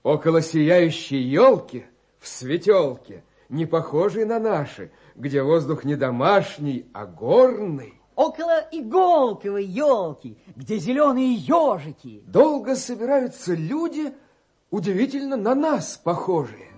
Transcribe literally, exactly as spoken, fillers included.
около сияющей елки в светелке, не похожей на наши, где воздух не домашний, а горный. Около иголковой елки, где зеленые ежики. Долго собираются люди, удивительно на нас похожие.